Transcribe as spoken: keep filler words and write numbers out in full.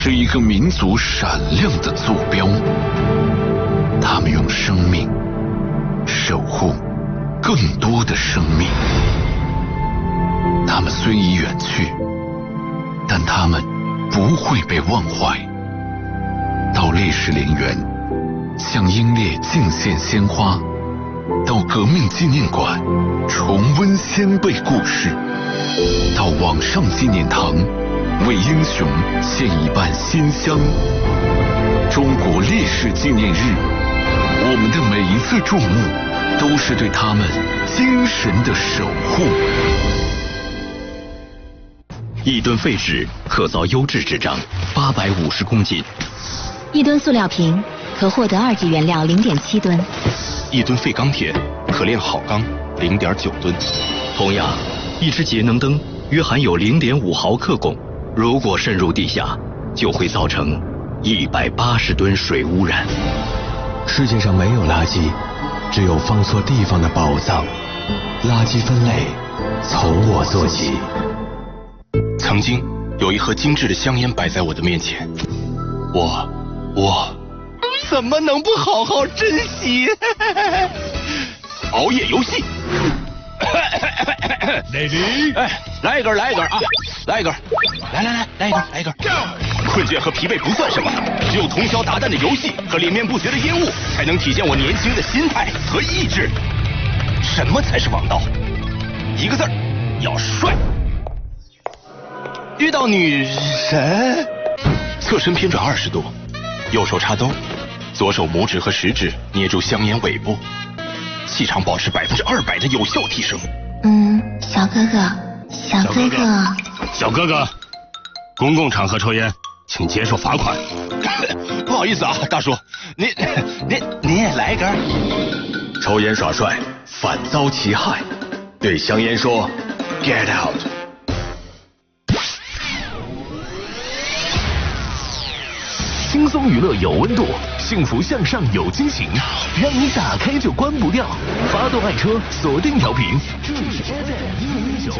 是一个民族闪亮的坐标。他们用生命守护更多的生命。他们虽已远去，但他们不会被忘怀。到烈士陵园向英烈敬献鲜花，到革命纪念馆重温先辈故事，到网上纪念堂为英雄献一瓣馨香。中国烈士纪念日，我们的每一次注目都是对他们精神的守护。 一吨废纸可造优质纸张八百五十公斤， 一吨塑料瓶可获得二级原料零点七吨， 一吨废钢铁可炼好钢零点九吨。同样，一只节能灯约含有零点五毫克汞，如果渗入地下，就会造成一百八十吨水污染。 世界上没有垃圾，只有放错地方的宝藏。垃圾分类从我做起。 曾经有一盒精致的香烟摆在我的面前，我我怎么能不好好珍惜？熬夜游戏。 Lady， 哎，来一根，来一根啊，来一根，来来来，来一根，来一根。困倦和疲惫不算什么，只有通宵达旦的游戏和连绵不绝的烟雾，才能体现我年轻的心态和意志。什么才是王道？一个字儿，要帅。遇到女神，侧身偏转二十度，右手插兜，左手拇指和食指捏住香烟尾部，气场保持百分之二百的有效提升。 嗯，小哥哥，小哥哥， 小哥哥，公共场合抽烟，请接受罚款。 不好意思啊，大叔，您您您也来一根。 抽烟耍帅，反遭其害。对香烟说 ，Get out。 轻松娱乐有温度，幸福向上有惊喜，让你打开就关不掉。发动爱车，锁定调频，这里是 F M 一零一九。